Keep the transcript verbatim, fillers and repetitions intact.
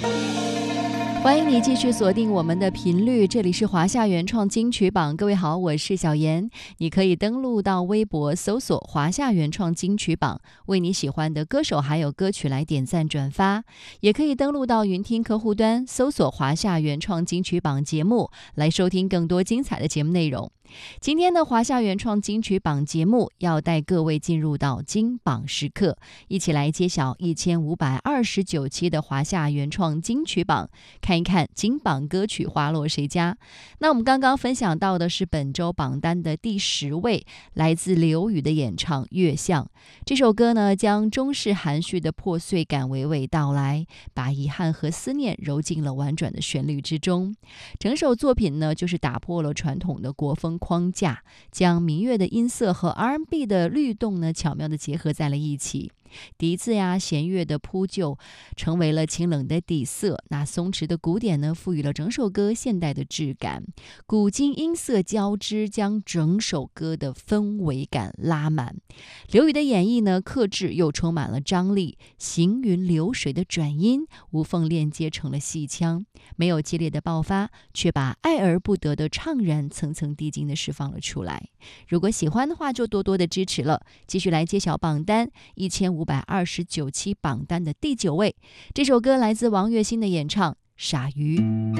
欢迎你继续锁定我们的频率，这里是华夏原创金曲榜。各位好，我是小妍。你可以登录到微博搜索华夏原创金曲榜，为你喜欢的歌手还有歌曲来点赞转发，也可以登录到云听客户端搜索华夏原创金曲榜节目，来收听更多精彩的节目内容。今天的华夏原创金曲榜节目要带各位进入到金榜时刻，一起来揭晓一千五百二十九期的华夏原创金曲榜，看一看金榜歌曲花落谁家。那我们刚刚分享到的是本周榜单的第十位，来自刘宇的演唱《月相》。这首歌呢，将中式含蓄的破碎感娓娓道来，把遗憾和思念揉进了婉转的旋律之中。整首作品呢，就是打破了传统的国风框架，将民乐的音色和 R and B 的律动呢，巧妙地结合在了一起。笛子呀、弦乐的铺就成为了清冷的底色，那松弛的鼓点呢，赋予了整首歌现代的质感，古今音色交织，将整首歌的氛围感拉满。刘宇的演绎呢，克制又充满了张力，行云流水的转音无缝链接成了戏腔，没有激烈的爆发，却把爱而不得的怅然层层递进的释放了出来。如果喜欢的话，就多多的支持了。继续来揭晓榜单，一千五百二十九期榜单的第九位，这首歌来自王栎鑫的演唱《傻鱼》。